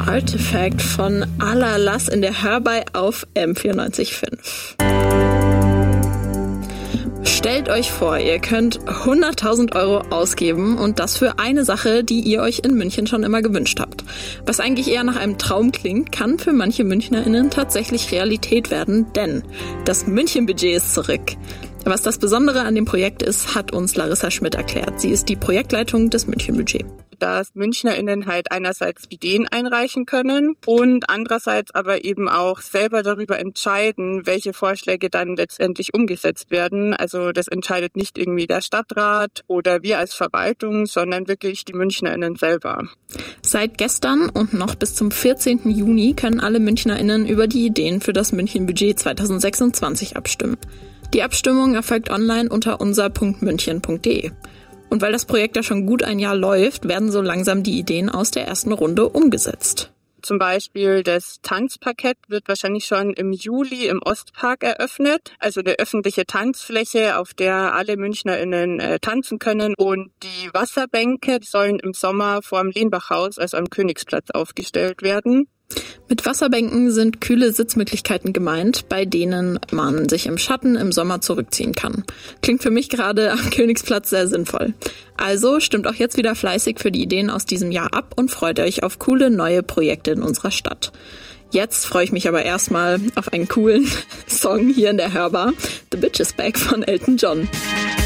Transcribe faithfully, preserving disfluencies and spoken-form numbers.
Artifact von Alalas in der Hörbar auf M vierundneunzig Komma fünf. Stellt euch vor, ihr könnt hunderttausend Euro ausgeben und das für eine Sache, die ihr euch in München schon immer gewünscht habt. Was eigentlich eher nach einem Traum klingt, kann für manche MünchnerInnen tatsächlich Realität werden, denn das München-Budget ist zurück. Was das Besondere an dem Projekt ist, hat uns Larissa Schmidt erklärt. Sie ist die Projektleitung des München-Budget. Dass MünchnerInnen halt einerseits Ideen einreichen können und andererseits aber eben auch selber darüber entscheiden, welche Vorschläge dann letztendlich umgesetzt werden. Also das entscheidet nicht irgendwie der Stadtrat oder wir als Verwaltung, sondern wirklich die MünchnerInnen selber. Seit gestern und noch bis zum vierzehnten Juni können alle MünchnerInnen über die Ideen für das München-Budget zweitausendsechsundzwanzig abstimmen. Die Abstimmung erfolgt online unter unser punkt münchen punkt de. Und weil das Projekt ja schon gut ein Jahr läuft, werden so langsam die Ideen aus der ersten Runde umgesetzt. Zum Beispiel das Tanzparkett wird wahrscheinlich schon im Juli im Ostpark eröffnet. Also eine öffentliche Tanzfläche, auf der alle MünchnerInnen äh, tanzen können. Und die Wasserbänke sollen im Sommer vor dem Lehnbachhaus, also am Königsplatz, aufgestellt werden. Mit Wasserbänken sind kühle Sitzmöglichkeiten gemeint, bei denen man sich im Schatten im Sommer zurückziehen kann. Klingt für mich gerade am Königsplatz sehr sinnvoll. Also stimmt auch jetzt wieder fleißig für die Ideen aus diesem Jahr ab und freut euch auf coole neue Projekte in unserer Stadt. Jetzt freue ich mich aber erstmal auf einen coolen Song hier in der Hörbar. The Bitch is Back von Elton John.